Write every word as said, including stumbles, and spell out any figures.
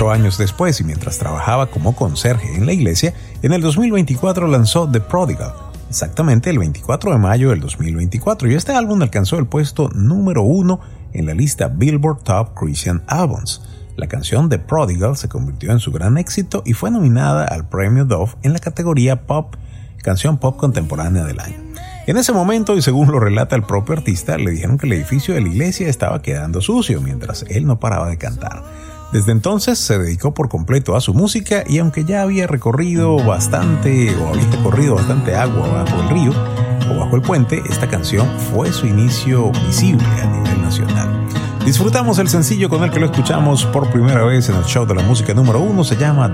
Ocho años después y mientras trabajaba como conserje en la iglesia, en el dos mil veinticuatro lanzó The Prodigal, exactamente el veinticuatro de mayo del dos mil veinticuatro, y este álbum alcanzó el puesto número uno en la lista Billboard Top Christian Albums. La canción The Prodigal se convirtió en su gran éxito y fue nominada al premio Dove en la categoría Pop, Canción Pop Contemporánea del Año. En ese momento, y según lo relata el propio artista, le dijeron que el edificio de la iglesia estaba quedando sucio mientras él no paraba de cantar. Desde entonces se dedicó por completo a su música y aunque ya había recorrido bastante o había corrido bastante agua bajo el río o bajo el puente, esta canción fue su inicio visible a nivel nacional. Disfrutamos el sencillo con el que lo escuchamos por primera vez en el show de la música número uno, se llama